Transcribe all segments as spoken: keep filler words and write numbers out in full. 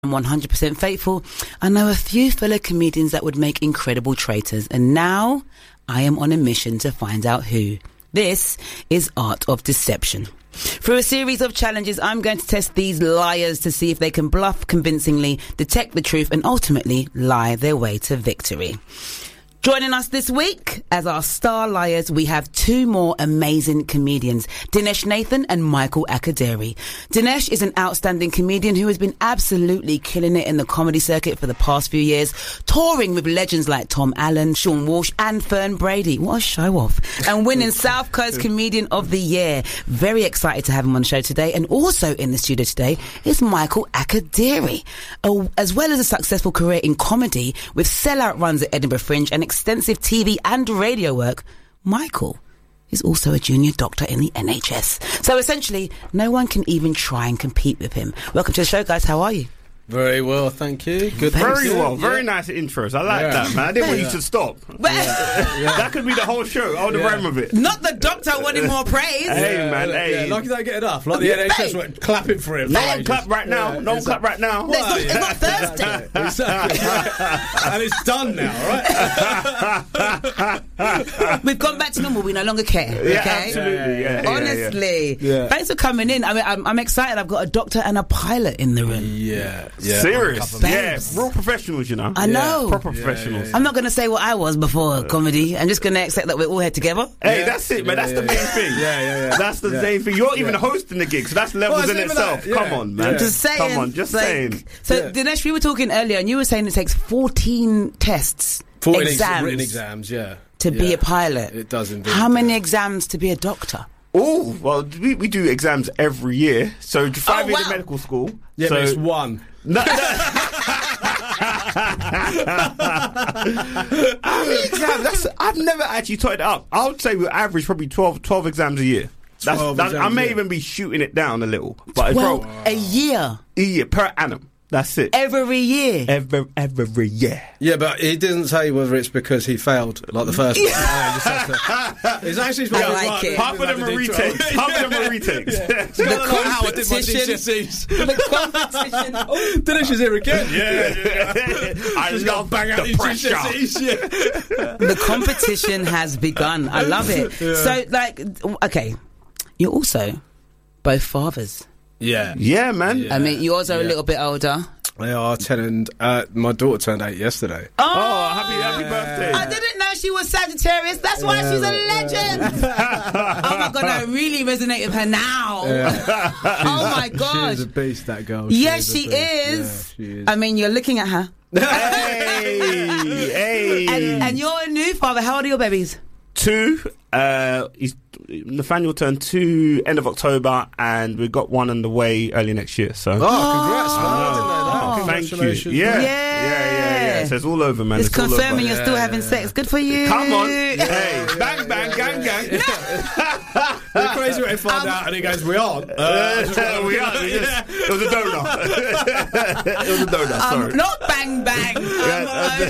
one hundred percent faithful, I know a few fellow comedians that would make incredible traitors, and now I am on a mission to find out who. This is Art of Deception. Through a series of challenges, I'm going to test these liars to see if they can bluff convincingly, detect the truth, and ultimately lie their way to victory. Joining us this week as our star liars, we have two more amazing comedians, Dinesh Nathan and Michael Akaderi. Dinesh is an outstanding comedian who has been absolutely killing it in the comedy circuit for the past few years, touring with legends like Tom Allen, Sean Walsh and Fern Brady. What a show off. And winning South Coast Comedian of the Year. Very excited to have him on the show today. And also in the studio today is Michael Akaderi, as well as a successful career in comedy with sellout runs at Edinburgh Fringe and extensive T V and radio work. Michael is also a junior doctor in the N H S. So essentially, no one can even try and compete with him. Welcome to the show, guys. How are you? Very well, thank you. Good. Very thanks. well. Very yeah. nice intros. I like yeah. that, man. I didn't yeah. want you to stop. Yeah. Yeah. That could be the whole show. I would have yeah. ran with it. Not the doctor wanting more praise. Hey, yeah, man. Yeah, hey. yeah. Like you don't get enough. Like the Yeah, N H S hey. were clapping for him. No for one ages. clap right now. Yeah, no one exactly. clap right now. It's not, it's not Thursday. Exactly. exactly. Right. And it's done now, right? We've gone back to normal. We no longer care. Okay? Yeah, absolutely. Yeah, yeah, yeah, Honestly. Yeah. Thanks for coming in. I mean, I'm, I'm excited. I've got a doctor and a pilot in the room. Yeah. yeah. Serious. Yeah. Babes. Real professionals, you know. I know. Proper Yeah, professionals. yeah, yeah. I'm not going to say what I was before comedy. I'm just going to accept that we're all here together. Hey, Yeah. that's it, man. Yeah, that's yeah, the main yeah. thing. Yeah, yeah, yeah. That's the Yeah. main thing. You're even Yeah. hosting the gig, so that's levels Well, in it's even itself. that, yeah. Come on, man. Yeah. Just saying. Come on, just like, saying. So, Yeah. Dinesh, we were talking earlier, and you were saying it takes fourteen tests, fourteen exams, written exams, yeah. to yeah. be a pilot. It does indeed. How many yeah. exams to be a doctor? Oh, well, we, we do exams every year. So five Oh, years wow. of medical school. Yeah, so, but it's one. No, no. How many exams? That's, I've never actually totted it up. I would say we average probably twelve, twelve exams a year. That's, twelve that's, I exams, may yeah. even be shooting it down a little. But Well, it's probably a year. a year per annum. That's it. Every year. Every, every year. Yeah, but he didn't say whether it's because he failed, like the first one. Yeah, he just has to- It's actually supposed I to be like right, it. but Half of he them are did retakes. twelve. Half of them are retakes. The How I did my competition. G C S Es. The competition. Oh, Dinesh is here again. Yeah, yeah. I Just love gotta bang out the these pressure. G C S Es, yeah. the competition has begun. I love it. Yeah. So, like, okay, you're also both fathers. Yeah. Yeah, man. Yeah. I mean, yours are a Yeah. little bit older. They are ten and uh, my daughter turned eight yesterday. Oh, Oh, happy happy birthday. I didn't know she was Sagittarius. That's why she's a legend. Oh my God, I really resonate with her now. Oh my She gosh. is a beast, that girl. Yes, is a she beast. is. Yeah, she is. I mean, you're looking at her. Hey, hey. And, and you're a new father. How old are your babies? Two. Uh, he's, Nathaniel turned two end of October, and we got one on the way early next year. So, Oh, congrats, man. I Oh, didn't know that. thank you. Congratulations. Yeah, Yeah. yeah, yeah, yeah. So it's all over, man. It's, It's all confirming over. you're still Yeah, having yeah, sex. Good for you. Come on, hey, bang, bang, gang, gang. The crazy way to find out, and he goes, "We aren't." Uh, we are. we just- It was a donut. It was a donut. Um, Sorry. not bang bang. I'm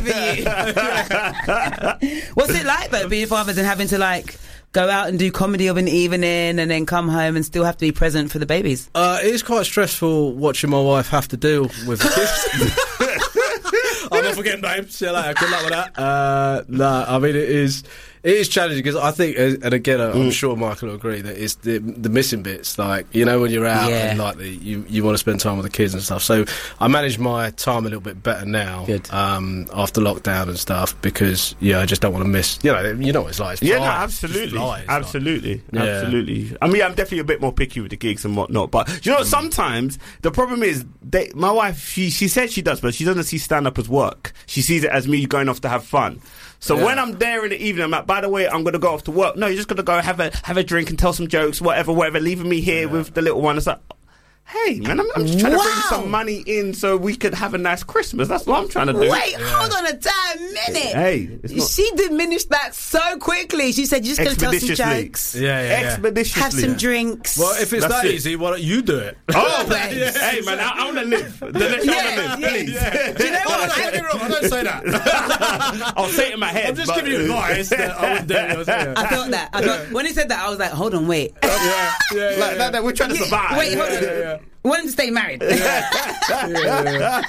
all over you. What's it like though, being fathers and having to like go out and do comedy of an evening and then come home and still have to be present for the babies? Uh, it is quite stressful watching my wife have to deal with the kids. I'm not forgetting, babe. See you later. Good luck with that. Uh, no, I mean it is. It is challenging because I think, uh, and again, I'm Mm. sure Michael will agree that it's the the missing bits. Like, you know, when you're out Yeah. and like the, you you want to spend time with the kids and stuff. So I manage my time a little bit better now. Good. Um, after lockdown and stuff because yeah, I just don't want to miss. You know, you know what it's like. It's Yeah, no, flies. It's absolutely, flies, like- absolutely, Yeah. absolutely. I mean, I'm definitely a bit more picky with the gigs and whatnot. But you know, what? Sometimes the problem is, they, my wife, she she said she does, but she doesn't see stand up as work. She sees it as me going off to have fun. So Yeah. when I'm there in the evening, I'm like, by the way, I'm going to go off to work. No, you're just going to go have a have a drink and tell some jokes, whatever, whatever, leaving me here with the little one. It's like, hey, man, I'm, I'm just trying to Wow. bring some money in so we could have a nice Christmas. That's what I'm trying to do. Wait, hold on a damn minute. Hey, it's not- She diminished that so quickly. She said, you're just going to tell some Expeditiously. jokes, Yeah, yeah, yeah. Expeditiously. have some drinks. Well, if it's That's that it. easy, why don't you do it? Oh, Right. yeah. Hey, man, I, I want to live. The next Yeah, I want to live, yeah. please. Do you know what? Don't get me wrong, I don't say that. I'll say it in my head. I'm just but- giving you advice that I wouldn't do it. Yeah, I thought that. I thought, when he said that, I was like, hold on, wait. yeah, yeah, Like, yeah. that, that, we're trying to survive. Wait, hold on. Yeah, yeah, want him to stay married. yeah.